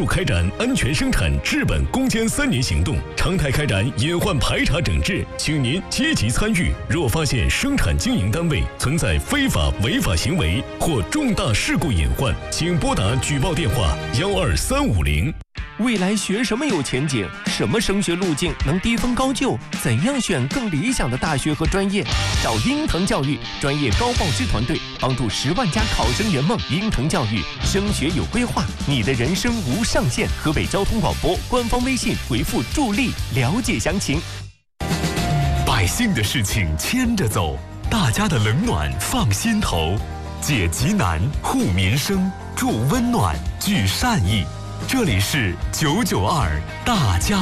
入开展安全生产治本攻坚3年行动，常态开展隐患排查整治，请您积极参与。若发现生产经营单位存在非法违法行为或重大事故隐患，请拨打举报电话12350。 未来学什么有前景？什么升学路径能低分高就？怎样选更理想的大学和专业？找鹰腾教育专业高报师团队，帮助10万家考生圆梦。鹰腾教育升学有规划，你的人生无上限。河北交通广播官方微信回复助力了解详情。 百姓的事情牵着走，大家的冷暖放心头，解急难护民生，助温暖聚善意。这里是992大家